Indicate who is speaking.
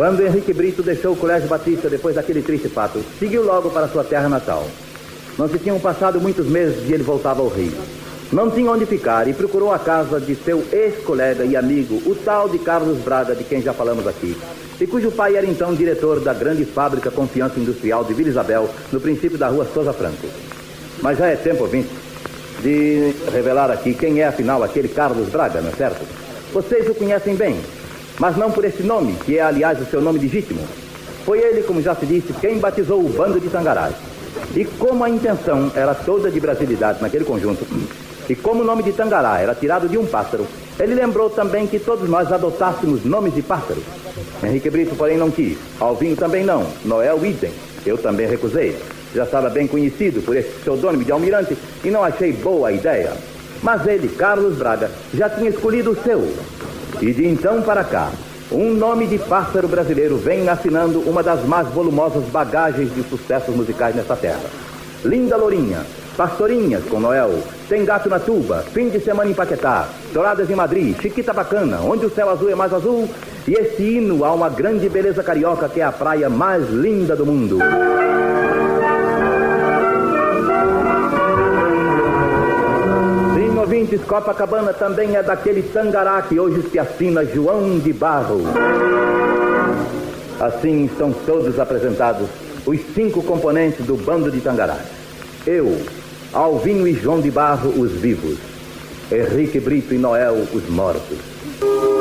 Speaker 1: Quando Henrique Brito deixou o Colégio Batista depois daquele triste fato, seguiu logo para sua terra natal. Não se tinham passado muitos meses e ele voltava ao Rio. Não tinha onde ficar e procurou a casa de seu ex-colega e amigo, o tal de Carlos Braga, de quem já falamos aqui, e cujo pai era então diretor da grande fábrica Confiança Industrial de Vila Isabel, no princípio da rua Souza Franco. Mas já é tempo, ouvinte, de revelar aqui quem é afinal aquele Carlos Braga, não é certo? Vocês o conhecem bem, mas não por esse nome, que é aliás o seu nome legítimo. Foi ele, como já se disse, quem batizou o bando de Tangarás. E como a intenção era toda de brasilidade naquele conjunto, e como o nome de Tangará era tirado de um pássaro, ele lembrou também que todos nós adotássemos nomes de pássaros. Henrique Brito, porém, não quis. Alvinho também não. Noel, idem. Eu também recusei. Já estava bem conhecido por esse pseudônimo de almirante e não achei boa a ideia. Mas ele, Carlos Braga, já tinha escolhido o seu. E de então para cá, um nome de pássaro brasileiro vem assinando uma das mais volumosas bagagens de sucessos musicais nessa terra. Linda Lourinha, Pastorinhas com Noel, Tem Gato na Tuba, Fim de Semana em Paquetá, Douradas em Madrid, Chiquita Bacana, Onde o Céu Azul é Mais Azul, e esse hino a uma grande beleza carioca que é a praia mais linda do mundo. Sim, ouvintes, Copacabana também é daquele Tangará que hoje se assina João de Barro. Assim estão todos apresentados os 5 componentes do bando de Tangarás. Eu, Alvinho e João de Barro, os vivos. Henrique Brito e Noel, os mortos.